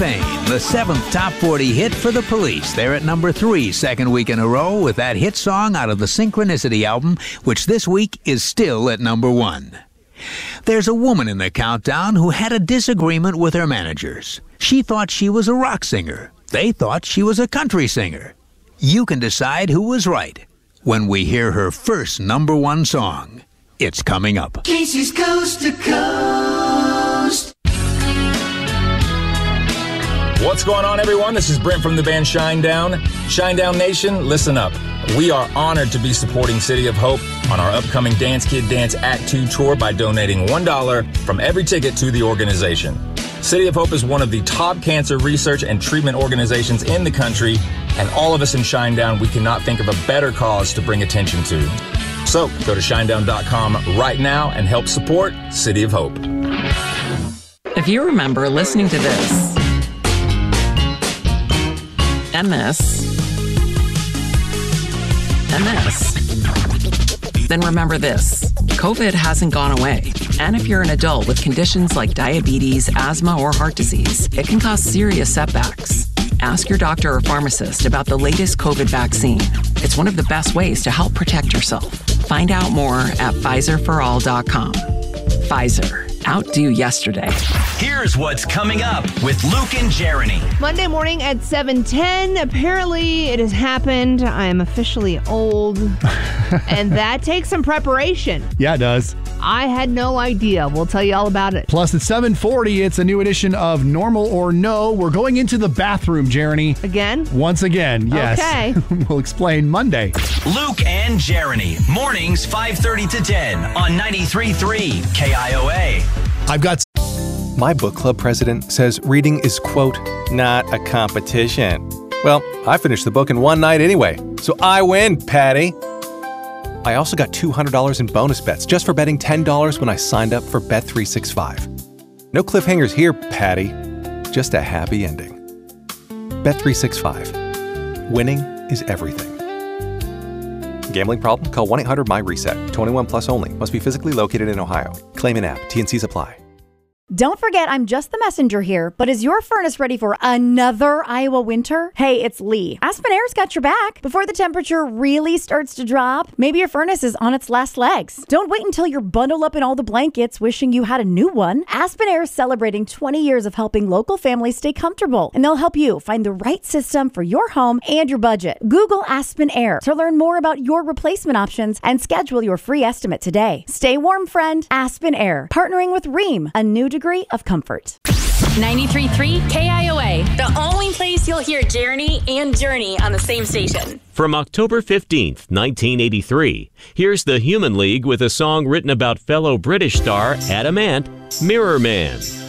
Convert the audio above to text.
Fame, the 7th top 40 hit for The Police. They're at number 3, second week in a row, with that hit song out of the Synchronicity album, which this week is still at number 1. There's a woman in the countdown who had a disagreement with her managers. She thought she was a rock singer. They thought she was a country singer. You can decide who was right when we hear her first number 1 song. It's coming up. Casey's Coast to Coast. What's going on, everyone? This is Brent from the band Shinedown. Shinedown Nation, listen up. We are honored to be supporting City of Hope on our upcoming Dance Kid Dance Act 2 tour by donating $1 from every ticket to the organization. City of Hope is one of the top cancer research and treatment organizations in the country, and all of us in Shinedown, we cannot think of a better cause to bring attention to. So go to shinedown.com right now and help support City of Hope. If you remember listening to this, and this, and this, then remember this. COVID hasn't gone away. And if you're an adult with conditions like diabetes, asthma, or heart disease, it can cause serious setbacks. Ask your doctor or pharmacist about the latest COVID vaccine. It's one of the best ways to help protect yourself. Find out more at PfizerForAll.com. Pfizer. Outdo yesterday. Here's what's coming up with Luke and Jeremy. Monday morning at 7:10. Apparently it has happened. I am officially old. And that takes some preparation. Yeah, it does. I had no idea. We'll tell you all about it. Plus, at 7:40, it's a new edition of Normal or No. We're going into the bathroom, Jeremy. Again? Once again, yes. Okay. We'll explain Monday. Luke and Jeremy. Mornings 5:30 to 10 on 93.3 KIOA. I've got... My book club president says reading is, quote, not a competition. Well, I finished the book in one night anyway, so I win, Patty. I also got $200 in bonus bets just for betting $10 when I signed up for Bet365. No cliffhangers here, Patty. Just a happy ending. Bet365. Winning is everything. Gambling problem? Call 1-800-MY-RESET. 21 plus only. Must be physically located in Ohio. Claim in app. T&Cs apply. Don't forget, I'm just the messenger here, but is your furnace ready for another Iowa winter? Hey, it's Lee. Aspen Air's got your back. Before the temperature really starts to drop, maybe your furnace is on its last legs. Don't wait until you're bundled up in all the blankets wishing you had a new one. Aspen Air is celebrating 20 years of helping local families stay comfortable, and they'll help you find the right system for your home and your budget. Google Aspen Air to learn more about your replacement options and schedule your free estimate today. Stay warm, friend. Aspen Air, partnering with Rheem, a new degree of comfort. 93.3 KIOA, the only place you'll hear Jeremy and Journey on the same station. From October 15th, 1983, here's the Human League with a song written about fellow British star Adam Ant, Mirror Man.